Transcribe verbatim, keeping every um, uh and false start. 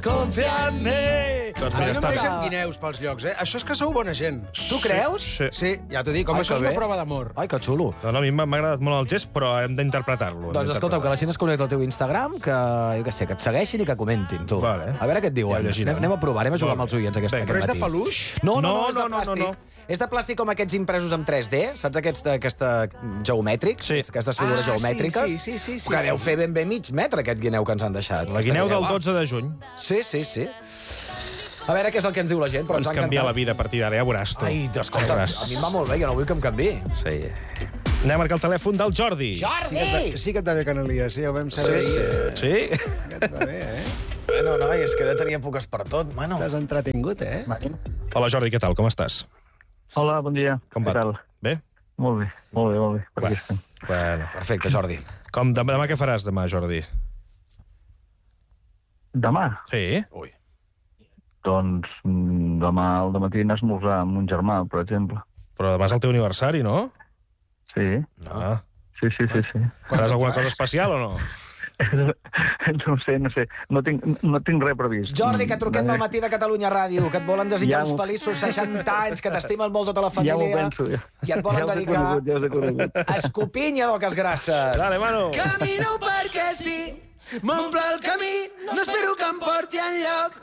confia en mi. Doncs A mi mira, no està em bé. deixen guineus pels llocs, eh? Això és que sou bona gent. Tu creus? Sí. Sí, ja t'ho dic, com Ai, això que és una bé. prova d'amor. Ai, que xulo. No, no, a mi m'ha m'ha agradat molt el gest, però hem d'interpretar-lo. hem Doncs escolta, que la gent es connecta al teu Instagram, que, jo què sé, que et segueixin i que comentin, tu. Vale. A veure què et diuen. Ja ho llegirem. anem, anem a provar, anem a jugar Molt amb els oients aquest, Vinga. aquest Però és de matí. peluix? No, no, no, No, és de no, no, plàstic. no, no. És de plàstic com aquests impresos en tres D, saps aquests d'aquesta geomètrics? Sí. Aquestes figures Ah, sí, geomètriques. sí, sí, sí, sí, que sí. deu fer ben bé mig metre, aquest guineu que ens han deixat. La guineu del dotze de juny. Sí, sí, sí. A veure què és el que ens diu la gent, però Ens ens ha canvia la encantat. vida a partir d'ara, ja veuràs tu. Ai, Ja escolta, veuràs. a mi em va molt bé, jo no vull que em canvi. Sí. Anem a marcar el telèfon del Jordi. Sí que, et, sí que et va bé, Canalia, sí, ho vam saber. Sí, sí. Sí? Que et va bé, eh? Bueno, noi, és que jo tenia èpoques per tot, mano. T'has entretingut, eh? Hola, Jordi, què tal? Com estàs? Hola, bon dia. Com Què va? tal? Bé? Molt bé, molt bé, molt bé. Per aquí estem. Bueno. Perfecte, Jordi. Com, demà, demà què faràs, demà, Jordi? Demà? Sí? Ui. Doncs mm, demà al dematí anar a esmorzar amb un germà, per exemple. Però demà és el teu aniversari, no? Sí, Ah. sí, sí, sí. sí. Faràs alguna cosa especial o no? No sé, no sé. No tinc, no tinc res previst. Jordi, que truquem del matí de Catalunya Ràdio, que et volen desitjar Ja uns m'ho- feliços seixanta anys, que t'estimen molt tota la Ja m'ho família. penso, ja. I et volen Ja us he dedicar conegut, ja us he conegut. Escopinya d'oques grasses. Dale, mano. Camino perquè sí, m'omple el camí, no espero que em porti enlloc.